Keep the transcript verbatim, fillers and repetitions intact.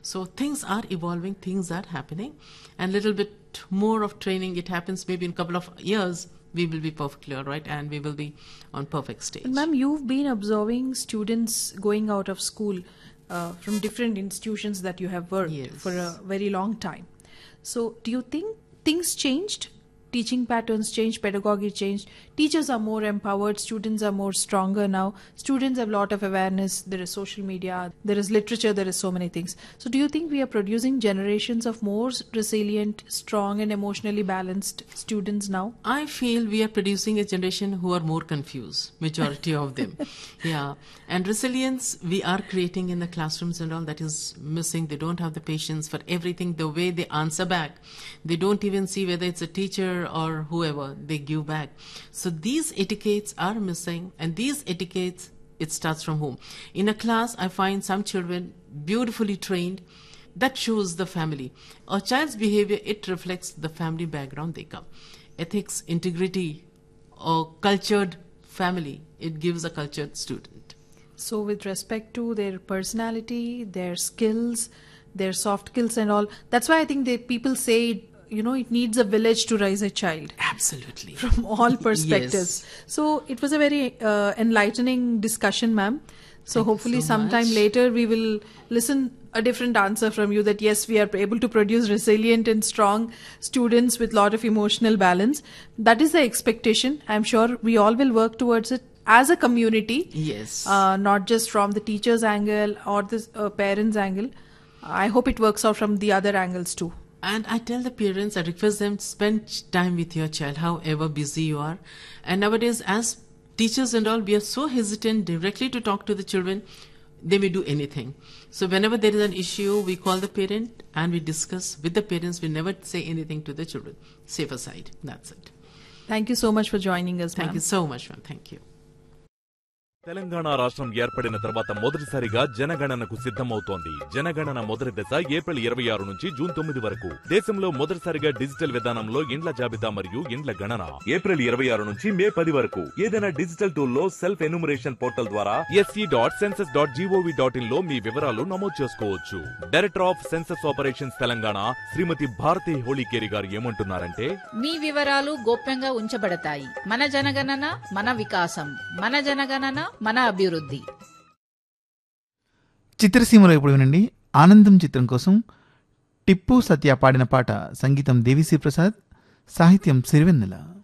So things are evolving, things are happening, and little bit more of training, it happens maybe in a couple of years, we will be perfectly all right and we will be on perfect stage. And ma'am, you've been observing students going out of school uh, from different institutions that you have worked Yes. for a very long time. So do you think things changed? Teaching patterns changed, pedagogy changed, teachers are more empowered, students are more stronger now, students have a lot of awareness, there is social media, there is literature, there is so many things. So do you think we are producing generations of more resilient, strong and emotionally balanced students now? I feel we are producing a generation who are more confused, majority of them. Yeah. And resilience we are creating in the classrooms and all, that is missing. They don't have the patience for everything, the way they answer back. They don't even see whether it's a teacher or whoever, they give back. So these etiquettes are missing, and these etiquettes, it starts from home. In a class, I find some children beautifully trained. That shows the family. A child's behavior, it reflects the family background they come. Ethics, integrity, or cultured family, it gives a cultured student. So with respect to their personality, their skills, their soft skills and all, that's why I think they, people say, you know, it needs a village to raise a child. Absolutely. From all perspectives. Yes. So it was a very uh, enlightening discussion, ma'am. So Thank you hopefully so sometime much. later we will listen a different answer from you, that yes, we are able to produce resilient and strong students with lot of emotional balance. That is the expectation. I'm sure we all will work towards it as a community. Yes. Uh, not just from the teacher's angle or the uh, parents' angle. I hope it works out from the other angles too. And I tell the parents, I request them to spend time with your child, however busy you are. And nowadays, as teachers and all, we are so hesitant directly to talk to the children. They may do anything. So whenever there is an issue, we call the parent and we discuss with the parents. We never say anything to the children. Safe aside. That's it. Thank you so much for joining us, Thank ma'am. you so much, ma'am. Thank you. Telangana రాష్ట్రం ఏర్పడిన తర్వాత మొదటిసారిగా జనగణనకు సిద్ధమవుతోంది. జనగణన మొదటి దశ April ఇరవై ఆరు నుంచి జూన్ తొమ్మిది వరకు. దేశంలో మొదటిసారిగా డిజిటల్ విధానంలో ఇండ్ల జాబితా మరియు ఇండ్ల గణన ఏప్రిల్ ఇరవై ఆరు నుంచి మే పది వరకు. ఏదైనా డిజిటల్ టూల్ లో సెల్ఫ్ ఎన్యూమరేషన్ పోర్టల్ ద్వారా SC dot census dot GOV dot in లో మీ వివరాలు నమోదు చేసుకోవచ్చు. Director of census operations Telangana శ్రీమతి భారతి హోళీకేరి గారు ఏమంటున్నారంటే, మీ వివరాలు గోప్యంగా ఉంచబడతాయి. మన జనగణన మన వికాసం, మన జనగణన మన అభివృద్ధి. చిత్రసీమలో ఇప్పుడు వినండి. ఆనందం చిత్రం కోసం టిప్పు సత్య పాడిన పాట. సంగీతం దేవిశ్రీ ప్రసాద్, సాహిత్యం సిరివెన్నెల.